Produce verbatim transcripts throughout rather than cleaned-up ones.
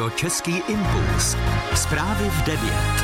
Český impuls. Zprávy v devět.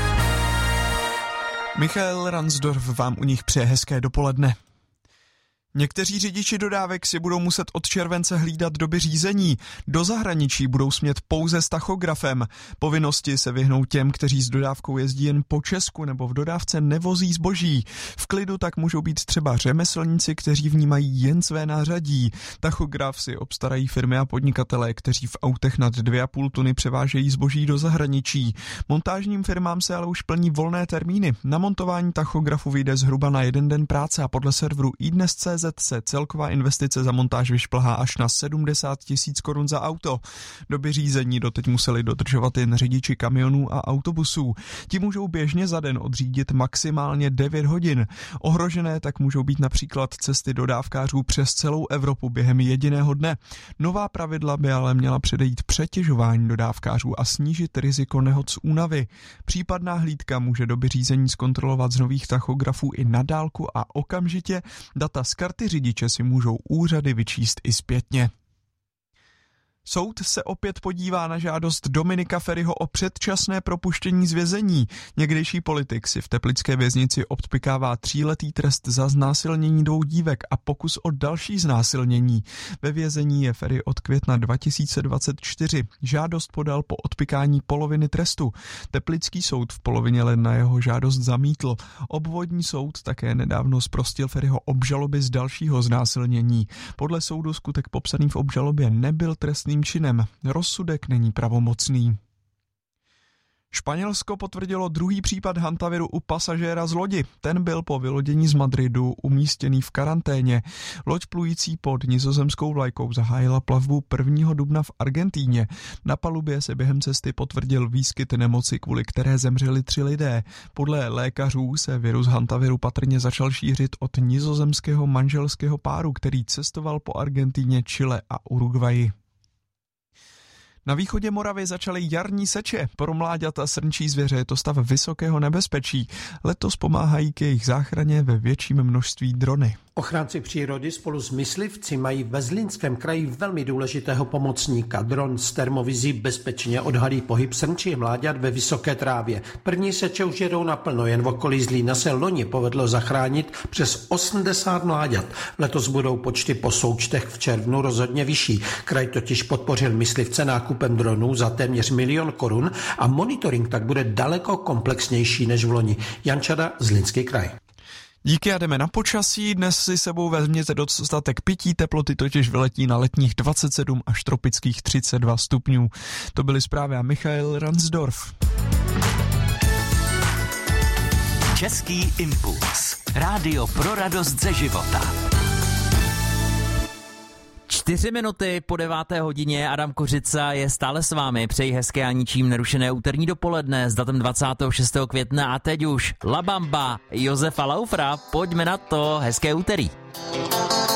Michael Ransdorf vám u nich přeje hezké dopoledne. Někteří řidiči dodávek si budou muset od července hlídat doby řízení. Do zahraničí budou smět pouze s tachografem. Povinnosti se vyhnou těm, kteří s dodávkou jezdí jen po Česku nebo v dodávce nevozí zboží. V klidu tak můžou být třeba řemeslníci, kteří v ní mají jen své nářadí. Tachograf si obstarají firmy a podnikatelé, kteří v autech nad dvě a půl tuny převážejí zboží do zahraničí. Montážním firmám se ale už plní volné termíny. Na montování tachografu vyjde zhruba na jeden den práce a podle serveru iDnes tečka cé zet se celková investice za montáž vyšplhá až na sedmdesát tisíc korun za auto. Doby řízení doteď museli dodržovat jen řidiči kamionů a autobusů. Ti můžou běžně za den odřídit maximálně devět hodin. Ohrožené tak můžou být například cesty dodávkářů přes celou Evropu během jediného dne. Nová pravidla by ale měla předejít přetěžování dodávkářů a snížit riziko nehod z únavy. Případná hlídka může doby řízení zkontrolovat z nových tachografů i na dálku a okamžitě. Data z karty řidiče si můžou úřady vyčíst i zpětně. Soud se opět podívá na žádost Dominika Feriho o předčasné propuštění z vězení. Někdejší politik si v teplické věznici odpykává tříletý trest za znásilnění dvou dívek a pokus o další znásilnění. Ve vězení je Feri od května dva tisíce dvacet čtyři. Žádost podal po odpykání poloviny trestu. Teplický soud v polovině ledna jeho žádost zamítl. Obvodní soud také nedávno zprostil Feriho obžaloby z dalšího znásilnění. Podle soudu skutek popsaný v obžalobě nebyl trestný činem. Rozsudek není pravomocný. Španělsko potvrdilo druhý případ hantaviru u pasažéra z lodi. Ten byl po vylodění z Madridu umístěný v karanténě. Loď plující pod nizozemskou vlajkou zahájila plavbu prvního dubna v Argentíně. Na palubě se během cesty potvrdil výskyt nemoci, kvůli které zemřeli tři lidé. Podle lékařů se virus hantaviru patrně začal šířit od nizozemského manželského páru, který cestoval po Argentíně, Chile a Uruguayi. Na východě Moravy začaly jarní seče. Pro mláďata srnčí zvěře je to stav vysokého nebezpečí. Letos pomáhají k jejich záchraně ve větším množství drony. Ochránci přírody spolu s myslivci mají ve Zlínském kraji velmi důležitého pomocníka. Dron s termovizí bezpečně odhalí pohyb srnčích mláďat ve vysoké trávě. První seče už jedou naplno, jen v okolí Zlína se loni povedlo zachránit přes osmdesát mláďat. Letos budou počty po součtech v červnu rozhodně vyšší. Kraj totiž podpořil myslivce nákupem dronů za téměř milion korun a monitoring tak bude daleko komplexnější než v loni. Jan Čada, Zlínský kraj. Díky a jdeme na počasí. Dnes si sebou vezměte dostatek pití, teploty totiž vyletí na letních dvacet sedm až tropických třicet dva stupňů. To byly zprávy a Michael Ransdorf. Český impuls. Rádio pro radost ze života. Čtyři minuty po deváté hodině, Adam Kořica je stále s vámi. Přeji hezké a ničím nerušené úterní dopoledne s datem dvacátého šestého května a teď už La Bamba, Josefa Laufra, pojďme na to, hezké úterý.